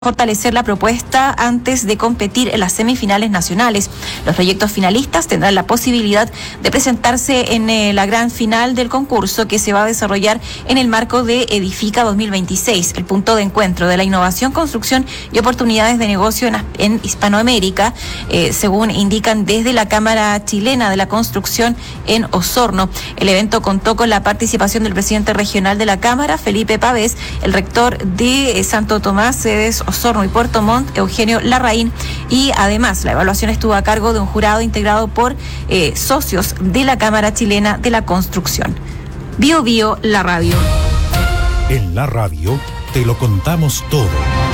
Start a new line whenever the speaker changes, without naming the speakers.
fortalecer la propuesta antes de competir en las semifinales nacionales. Los proyectos finalistas tendrán la posibilidad de presentarse en la gran final del concurso que se va a desarrollar en el marco de Edifica 2026, el punto de encuentro de la innovación, construcción y oportunidades de negocio en Hispanoamérica, según indican desde la Cámara Chilena de la Construcción en Osorno. El evento contó con la participación del presidente regional de la Cámara, Felipe Pavés, el rector de Santo Tomás, sedes Osorno y Puerto Montt, Eugenio Larraín, y además la evaluación estuvo a cargo de un jurado integrado por socios de la Cámara Chilena de la Construcción. Bio Bio, la radio.
En la radio te lo contamos todo.